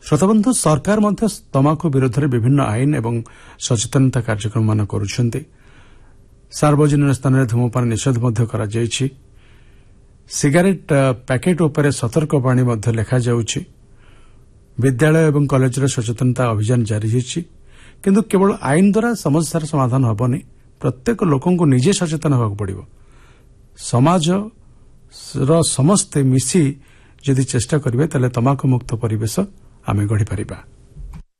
श्रोताबंधु सरकार मध्य तमाकू विरोध में विभिन्न आईन एवं सचेतनता कार्यक्रम मान करुछन्ति। सार्वजनिक स्थान में धूमपान निषेध मध्य करा जायछि। सिगारेट पैकेट उपरे सतर्कवाणी मध्य लिखा जाउछि। विद्यालय एवं कॉलेज सचेतनता अभियान जारी होइछि। किंतु केवल आईन द्वारा समस्यार समाधान हबनी, प्रत्येक लोकं को निजे सचेतन होबाक पड़िबो। समाज रो समस्ते मिसी जदि चेष्टा करिवे तले तमाकू मुक्त परिवेश आमे गढ़ी परिबा।